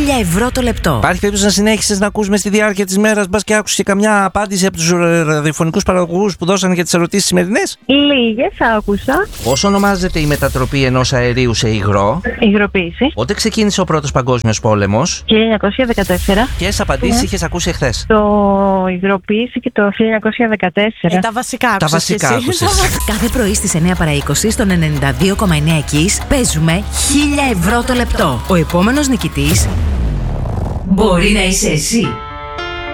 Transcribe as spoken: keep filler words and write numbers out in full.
χίλια ευρώ το λεπτό. Υπάρχει περίπτωση να συνέχισες να ακούς μες στη διάρκεια της μέρας, μπας και άκουσες καμιά απάντηση από τους ραδιοφωνικούς παραγωγούς που δώσανε για τις ερωτήσεις σημερινές? Λίγες άκουσα. Πώς ονομάζεται η μετατροπή ενός αερίου σε υγρό? Υγροποίηση. Πότε ξεκίνησε ο Πρώτος Παγκόσμιος Πόλεμος? χίλια εννιακόσια δεκατέσσερα. Ποιες απαντήσεις είχες ακούσει εχθές? Το υγροποίηση και το χίλια εννιακόσια δεκατέσσερα. Ε, τα βασικά Τα άκουσες βασικά κι εσύ. άκουσες. Κάθε πρωί στις εννιά παρά είκοσι στον ενενήντα δύο κόμμα εννέα Kiss παίζουμε χίλια ευρώ το λεπτό. Ο επόμενος νικητής μπορεί να είσαι εσύ.